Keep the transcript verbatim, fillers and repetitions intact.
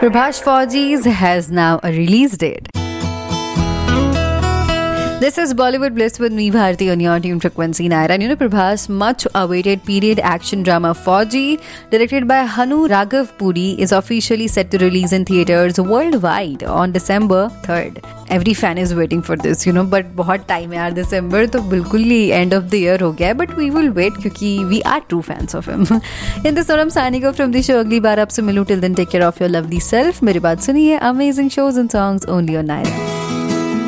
Prabhash Fauji's has now a release date. This is Bollywood Bliss with me, Bharti, on your tune Frequency Nair. And you know, Prabhas' much-awaited period action drama Fauji, directed by Hanu Raghav Puri, is officially set to release in theatres worldwide on December third. Every fan is waiting for this, you know, but बहुत time है यार, December तो बिल्कुल ही end of the year हो गया है, but we will wait क्योंकि we are true fans of him. In this note, I'm signing off from the show. अगली बार आपसे मिलूं. Till then, take care of your lovely self. मेरी बात सुनिए. Amazing shows and songs only on Naira.